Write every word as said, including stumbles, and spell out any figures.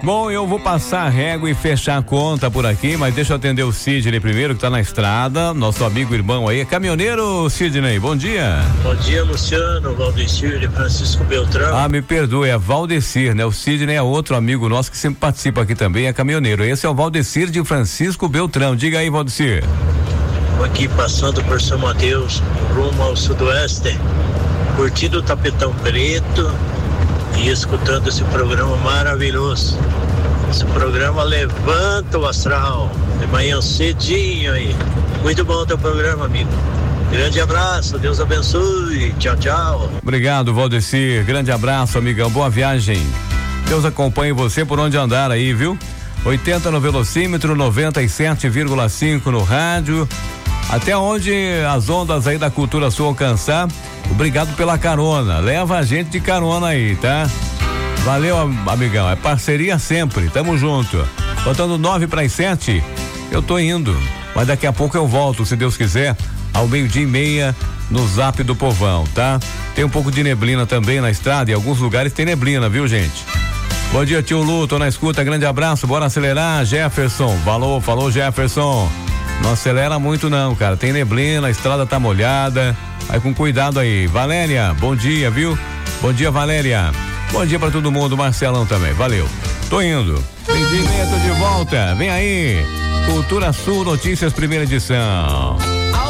Bom, eu vou passar a régua e fechar a conta por aqui, mas deixa eu atender o Sidney primeiro, que tá na estrada, nosso amigo irmão aí, caminhoneiro Sidney, bom dia. Bom dia, Luciano, Valdecir e Francisco Beltrão. Ah, me perdoe, é Valdecir, né? O Sidney é outro amigo nosso que sempre participa aqui também, é caminhoneiro. Esse é o Valdecir de Francisco Beltrão. Diga aí, Valdecir. Aqui passando por São Mateus, rumo ao sudoeste, curtindo o tapetão preto e escutando esse programa maravilhoso. Esse programa levanta o astral de manhã cedinho aí. Muito bom o teu programa, amigo. Grande abraço, Deus abençoe. Tchau, tchau. Obrigado, Valdecir. Grande abraço, amigão. Boa viagem. Deus acompanhe você por onde andar aí, viu? oitenta no velocímetro, noventa e sete vírgula cinco no rádio. Até onde as ondas aí da Cultura Sul alcançar. Obrigado pela carona. Leva a gente de carona aí, tá? Valeu, amigão. É parceria sempre. Tamo junto. Faltando nove para as sete, eu tô indo. Mas daqui a pouco eu volto, se Deus quiser, ao meio-dia e meia no Zap do Povão, tá? Tem um pouco de neblina também na estrada. Em alguns lugares tem neblina, viu, gente? Bom dia, tio Lu. Tô na escuta. Grande abraço. Bora acelerar, Jefferson. Falou, falou, Jefferson. Não acelera muito não, cara. Tem neblina, a estrada tá molhada. Vai com cuidado aí. Valéria, bom dia, viu? Bom dia, Valéria. Bom dia pra todo mundo, Marcelão também. Valeu. Tô indo. Meio-dia e meia, tô de volta. Vem aí. Cultura Sul Notícias, primeira edição.